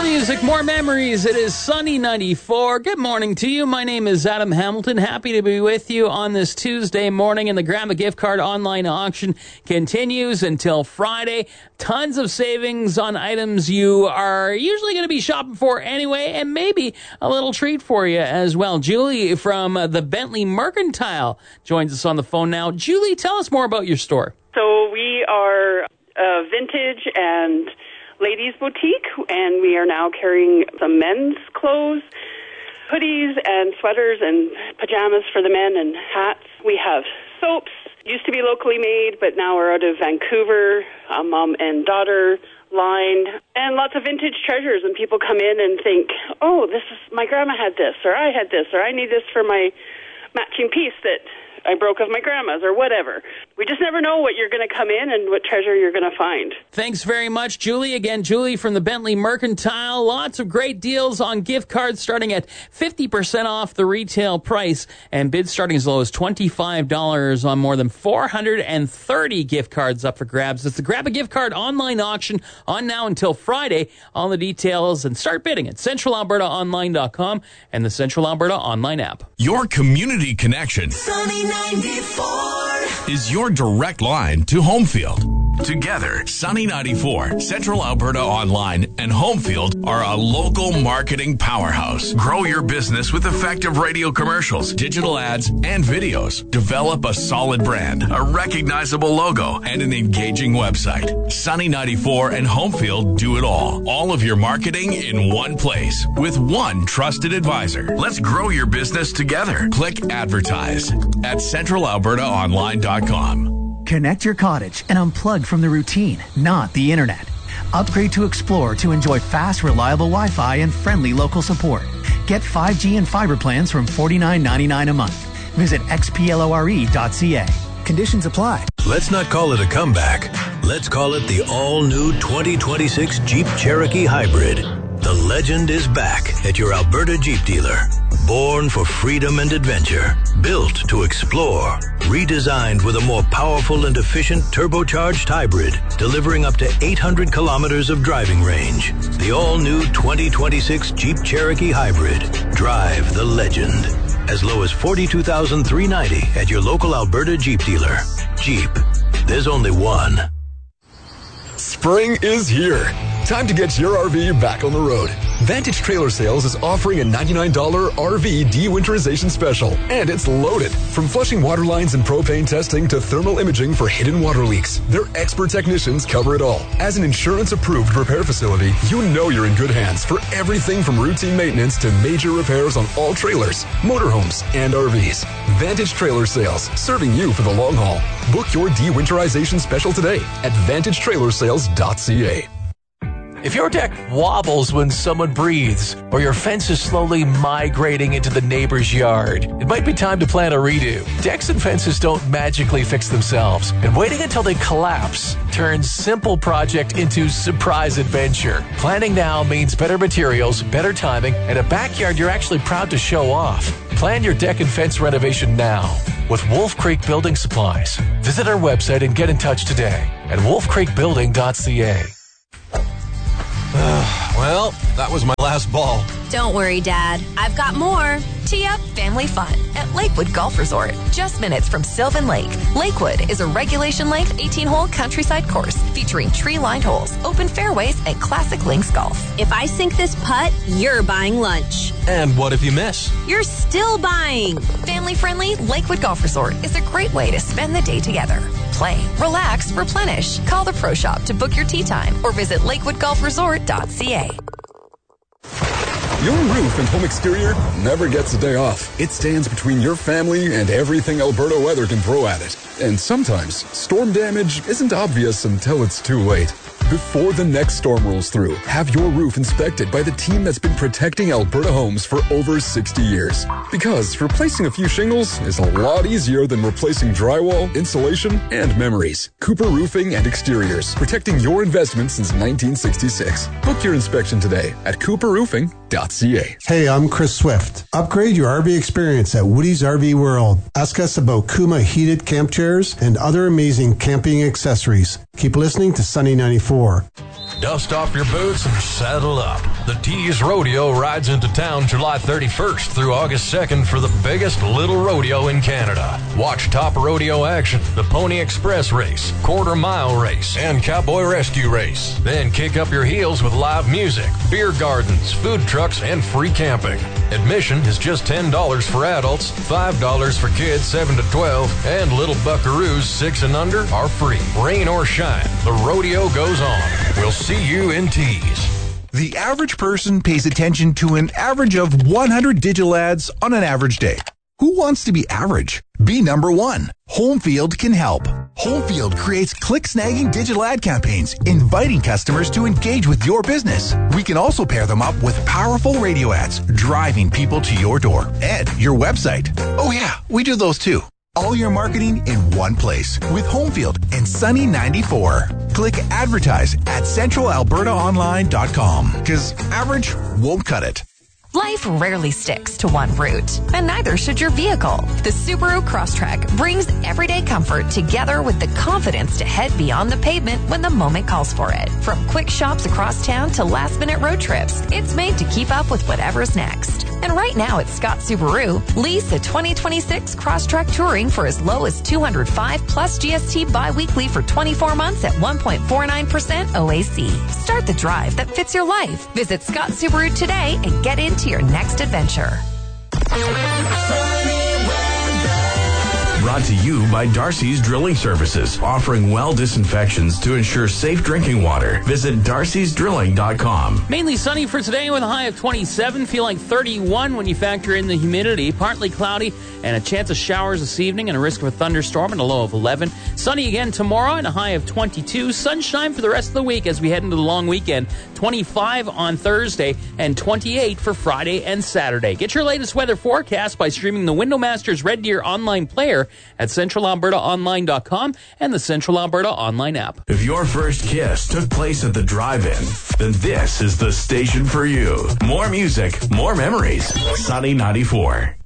More music, more memories. It is Sunny 94. Good morning to you. My name is Adam Hamilton. Happy to be with you on this Tuesday morning. And the Grab a Gift Card online auction continues until Friday. Tons of savings on items you are usually going to be shopping for anyway, and maybe a little treat for you as well. Julie from the Bentley Mercantile joins us on the phone now. Julie, tell us more about your store. So we are a vintage and ladies boutique, and we are now carrying some men's clothes, hoodies and sweaters and pajamas for the men and hats. We have soaps, used to be locally made, but now we're out of Vancouver, a mom and daughter line, and lots of vintage treasures. And people come in and think, oh, my grandma had this, or I had this, or I need this for my matching piece that I broke of my grandma's, or whatever. We just never know what you're going to come in and what treasure you're going to find. Thanks very much, Julie. Again, Julie from the Bentley Mercantile. Lots of great deals on gift cards starting at 50% off the retail price, and bids starting as low as $25 on more than 430 gift cards up for grabs. It's the Grab a Gift Card online auction on now until Friday. All the details and start bidding at CentralAlbertaOnline.com and the Central Alberta online app. Your community connection. Sunny 94 is your direct line to Homefield. Together, Sunny 94, Central Alberta Online, and Homefield are a local marketing powerhouse. Grow your business with effective radio commercials, digital ads, and videos. Develop a solid brand, a recognizable logo, and an engaging website. Sunny 94 and Homefield do it all. All of your marketing in one place with one trusted advisor. Let's grow your business together. Click advertise at CentralAlbertaOnline.com. Connect your cottage and unplug from the routine, not the internet. Upgrade to Explore to enjoy fast, reliable Wi-Fi and friendly local support. Get 5G and fiber plans from $49.99 a month. Visit xplore.ca. Conditions apply. Let's not call it a comeback. Let's call it the all-new 2026 Jeep Cherokee Hybrid. The legend is back at your Alberta Jeep dealer. Born for freedom and adventure. Built to explore. Redesigned with a more powerful and efficient turbocharged hybrid, delivering up to 800 kilometers of driving range. The all-new 2026 Jeep Cherokee Hybrid. Drive the legend. As low as $42,390 at your local Alberta Jeep dealer. Jeep. There's only one. Spring is here. Time to get your RV back on the road. Vantage Trailer Sales is offering a $99 RV de-winterization special, and it's loaded. From flushing water lines and propane testing to thermal imaging for hidden water leaks, their expert technicians cover it all. As an insurance-approved repair facility, you know you're in good hands for everything from routine maintenance to major repairs on all trailers, motorhomes, and RVs. Vantage Trailer Sales, serving you for the long haul. Book your de-winterization special today at VantageTrailerSales.ca. If your deck wobbles when someone breathes, or your fence is slowly migrating into the neighbor's yard, it might be time to plan a redo. Decks and fences don't magically fix themselves, and waiting until they collapse turns simple project into surprise adventure. Planning now means better materials, better timing, and a backyard you're actually proud to show off. Plan your deck and fence renovation now with Wolf Creek Building Supplies. Visit our website and get in touch today at wolfcreekbuilding.ca. Well, that was my last ball. Don't worry, Dad. I've got more. Tee up family fun at Lakewood Golf Resort. Just minutes from Sylvan Lake. Lakewood is a regulation-length 18-hole countryside course featuring tree-lined holes, open fairways, and classic links golf. If I sink this putt, you're buying lunch. And what if you miss? You're still buying. Family-friendly Lakewood Golf Resort is a great way to spend the day together. Play, relax, replenish. Call the Pro Shop to book your tee time or visit lakewoodgolfresort.ca. Your roof and home exterior never gets a day off. It stands between your family and everything Alberta weather can throw at it. And sometimes, storm damage isn't obvious until it's too late. Before the next storm rolls through, have your roof inspected by the team that's been protecting Alberta homes for over 60 years. Because replacing a few shingles is a lot easier than replacing drywall, insulation, and memories. Cooper Roofing and Exteriors, protecting your investment since 1966. Book your inspection today at cooperroofing.ca. Hey, I'm Chris Swift. Upgrade your RV experience at Woody's RV World. Ask us about Kuma heated camp chairs and other amazing camping accessories. Keep listening to Sunny 94. Dust off your boots and saddle up. The Tees Rodeo rides into town July 31st through August 2nd for the biggest little rodeo in Canada. Watch top rodeo action, the Pony Express race, quarter-mile race, and cowboy rescue race. Then kick up your heels with live music, beer gardens, food trucks, and free camping. Admission is just $10 for adults, $5 for kids 7 to 12, and little buckaroos 6 and under are free. Rain or shine, the rodeo goes on. We'll see you in Tees. The average person pays attention to an average of 100 digital ads on an average day. Who wants to be average? Be number one. Homefield can help. Homefield creates click-snagging digital ad campaigns, inviting customers to engage with your business. We can also pair them up with powerful radio ads, driving people to your door and your website. Oh yeah, we do those too. All your marketing in one place with Homefield and Sunny 94. Click advertise at centralalbertaonline.com because average won't cut it. Life rarely sticks to one route, and neither should your vehicle. The Subaru Crosstrek brings everyday comfort together with the confidence to head beyond the pavement when the moment calls for it. From quick shops across town to last-minute road trips, it's made to keep up with whatever's next. And right now at Scott Subaru, lease a 2026 Crosstrek Touring for as low as $205 plus GST bi-weekly for 24 months at 1.49% OAC. Start the drive that fits your life. Visit Scott Subaru today and get into your next adventure. Brought to you by Darcy's Drilling Services, offering well disinfections to ensure safe drinking water. Visit darcysdrilling.com. Mainly sunny for today with a high of 27, feel like 31 when you factor in the humidity. Partly cloudy and a chance of showers this evening and a risk of a thunderstorm and a low of 11. Sunny again tomorrow and a high of 22. Sunshine for the rest of the week as we head into the long weekend. 25 on Thursday and 28 for Friday and Saturday. Get your latest weather forecast by streaming the Windowmasters Red Deer online player at centralalbertaonline.com and the Central Alberta online app. If your first kiss took place at the drive-in, then this is the station for you. More music, more memories. Sunny 94.